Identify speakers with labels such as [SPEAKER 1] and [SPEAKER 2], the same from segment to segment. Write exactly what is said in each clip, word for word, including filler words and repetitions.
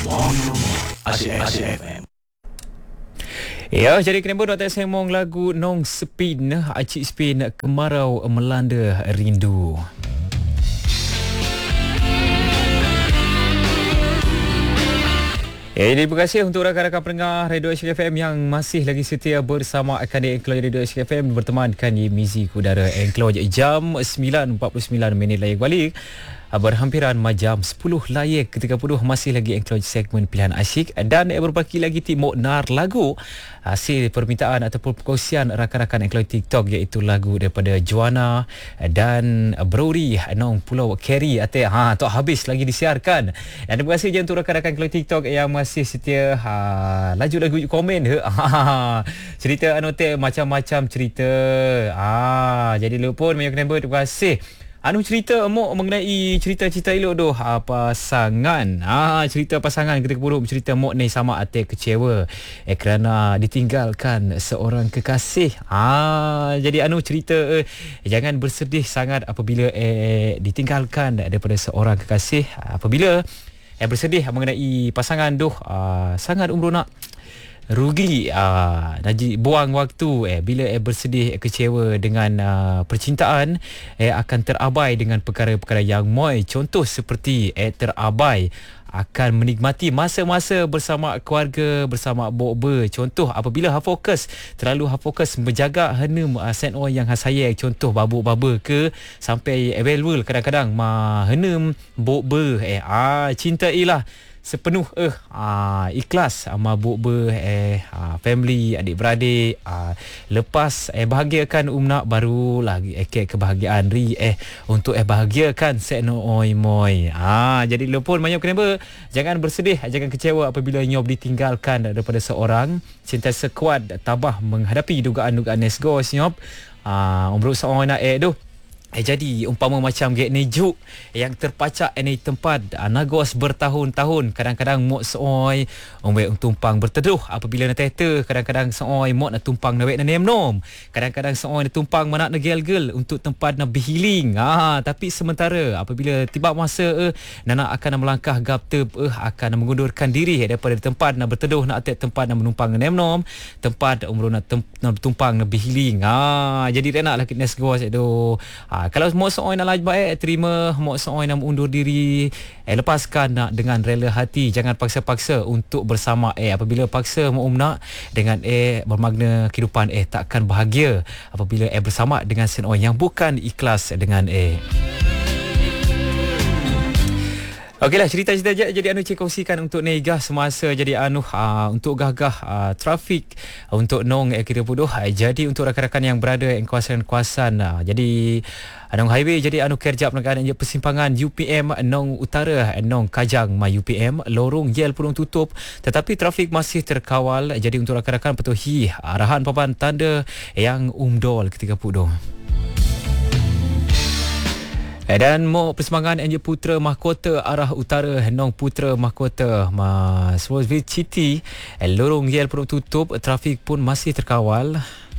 [SPEAKER 1] Asyik F M.
[SPEAKER 2] Ya, jadi kena buat tak semong lagu Nong Spin, Acik Spin, Kemarau Melanda Rindu. Ya, jadi terima kasih untuk rakan-rakan pendengar Radio Asyik F M yang masih lagi setia bersama Akademi Encloj Radio Asyik F M, bertemankan di Mizi Udara Encloj jam sembilan empat puluh sembilan minit lagi balik. Berhampiran majam sepuluh layek ketika puluh masih lagi Encloj segmen pilihan asyik dan berbaki lagi timuk nar lagu hasil permintaan ataupun perkongsian rakan-rakan Encloj TikTok, iaitu lagu daripada Joanna dan Brody Nong Pulau Kerry ate ha tak habis lagi disiarkan. Dan terima kasih je untuk rakan-rakan Encloj TikTok yang masih setia ha, laju lagu komen ha, cerita anote macam-macam cerita ah jadi lupa banyak number. Terima kasih anu cerita emok mengenai cerita-cerita elok doh ha, pasangan. Ah ha, cerita pasangan ketika buruk cerita emok ni sama ate kecewa eh kerana ditinggalkan seorang kekasih. Ah ha, jadi anu cerita eh, jangan bersedih sangat apabila eh ditinggalkan daripada seorang kekasih. Apabila eh bersedih mengenai pasangan doh ah, sangat umur nak rugi ah uh, buang waktu eh bila eh bersedih eh, kecewa dengan uh, percintaan eh akan terabai dengan perkara-perkara yang moi, contoh seperti eh terabai akan menikmati masa-masa bersama keluarga, bersama bok-ber. Contoh apabila ha fokus terlalu ha fokus menjaga henum uh, sen orang yang ha sayang, contoh babuk-baba ke sampai evaluate kadang-kadang ma henum bok-ber eh ah cinta ialah sepenuh eh ah, ikhlas mabuk ber eh ah, family adik-beradik ah, lepas eh bahagiakan umnak baru lagi eh kebahagiaan ri eh untuk eh bahagiakan seno oi moi. Ah jadi lepun banyak kenapa jangan bersedih, jangan kecewa apabila nyob ditinggalkan daripada seorang, sentiasa kuat tabah menghadapi dugaan-dugaan nesgos nyob. Ah umur seorang nak eh doh Eh jadi umpama macam gek nejuk yang terpacak ini tempat nagos bertahun-tahun, kadang-kadang mok seoi ombe tumpang berteduh apabila na teta, kadang-kadang seoi mok nak tumpang na wek na nemnom, kadang-kadang seoi na tumpang mana na gel-gel untuk tempat na berhealing. Ah tapi sementara apabila tiba masa eh nana akan melangkah gap tep eh akan mengundurkan diri daripada tempat na berteduh nak atek tempat na menumpang na nemnom, tempat umur na tem, na tumpang na berhealing. Ah jadi dia nak lah kitnes gos itu. Ha, kalau mau seorang nak lajba eh terima, mau seorang nak undur diri eh lepaskan nak dengan rela hati, jangan paksa-paksa untuk bersama eh apabila paksa mau nak dengan eh bermakna kehidupan eh takkan bahagia apabila eh bersama dengan seorang yang bukan ikhlas dengan eh. Okeylah, cerita-cerita je, jadi anu cik kongsikan untuk negah semasa jadi anu uh, untuk gagah uh, trafik uh, untuk nong eh, kita puduh. Uh, jadi untuk rakan-rakan yang berada di kawasan-kawasan uh, jadi nong highway, jadi anu kerja perniagaan persimpangan U P M nong utara nong Kajang ma U P M lorong Yel pun tutup tetapi trafik masih terkawal. Jadi untuk rakan-rakan patuhi arahan papan tanda yang umdol ketika puduh. Dan mo persembangan N J Putra Mahkota arah utara Nong Putra Mahkota ma Swazville City lorong Yel pun tutup, trafik pun masih terkawal.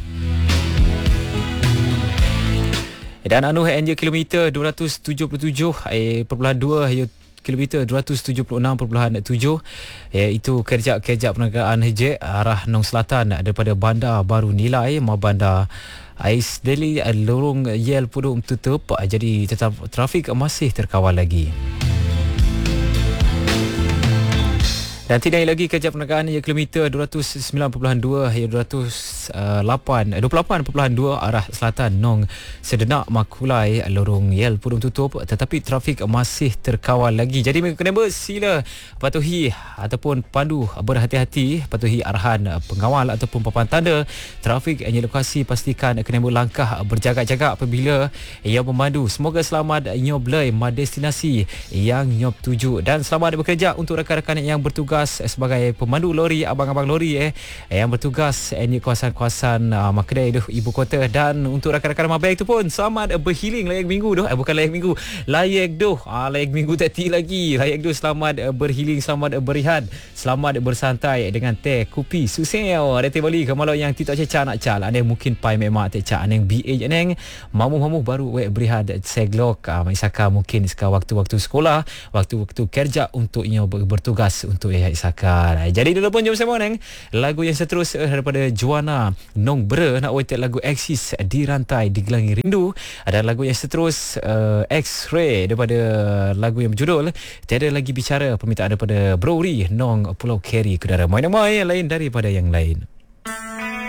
[SPEAKER 2] Dan anu N J kilometer dua ratus tujuh puluh tujuh eh perpuluhan dua kilometer dua ratus tujuh puluh enam perpuluhan tujuh iaitu kerja-kerja perniagaan H J arah Nong Selatan daripada Bandar Baru Nilai ma Bandar Ais Deli lorong Yel pun tutup, jadi tetap trafik masih terkawal lagi. Dan tidak lagi kerja perniagaan ia kilometer dua ratus sembilan perpuluhan dua hingga dua ratus lapan dua puluh lapan perpuluhan dua arah selatan Nong Sedenak Makulai lorong Yel pun tutup tetapi trafik masih terkawal lagi. Jadi kena bersila patuhi ataupun pandu berhati-hati, patuhi arahan pengawal ataupun papan tanda trafik yang lokasi, pastikan kena berlangkah berjaga-jaga apabila ia memandu. Semoga selamat nyoblai ma destinasi yang nyob tuju dan selamat bekerja untuk rakan-rakan yang bertugas sebagai pemandu lori, abang-abang lori eh yang bertugas di kawasan selamat kawasan uh, Kedah tu ibu kota. Dan untuk rakan-rakan Mabek tu pun selamat berhealing layak minggu tu. Eh bukan layak minggu, layak doh. Ah layak minggu tak ti lagi. Layak doh selamat uh, berhealing, selamat uh, berehat, selamat bersantai dengan teh kopi susel. Ada teh balik kemalau yang tidak ceca nak cal. Ada mungkin pai memang tak cak aneng B A aneng mamu-mamu baru wek berehat seglok. Ah Isaka mungkin sekarang waktu-waktu sekolah, waktu-waktu kerja untuk ia bertugas untuk ia Isaka. Jadi dulu pun jom sama neng lagu yang seterusnya daripada Juana Nong Bre nak waited lagu Axis di rantai digelangi rindu. Ada lagu yang seterus uh, X-Ray daripada lagu yang berjudul Tiada Lagi Bicara, permintaan daripada Brori Nong Pulau Keri Kedara. Main-main lain daripada yang lain.